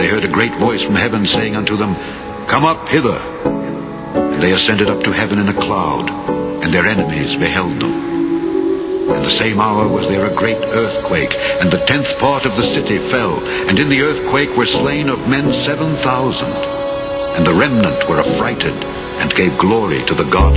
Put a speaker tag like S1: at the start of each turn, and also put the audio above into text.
S1: they heard a great voice from heaven saying unto them, Come up hither. And they ascended up to heaven in a cloud, and their enemies beheld them. In the same hour was there a great earthquake, and the 10th part of the city fell, and in the earthquake were slain of men 7,000. And the remnant were affrighted, and gave glory to the God